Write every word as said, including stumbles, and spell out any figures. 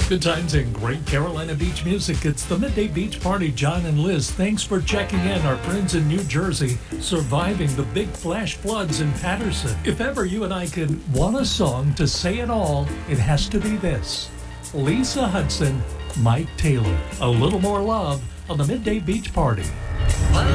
Good times in great Carolina beach music. It's the Midday Beach Party. John and Liz, thanks for checking in. Our friends in New Jersey surviving the big flash floods in Patterson. If ever you and I could want a song to say it all, it has to be this. Lisa Hudson, Mike Taylor. A little more love on the Midday Beach Party. Well,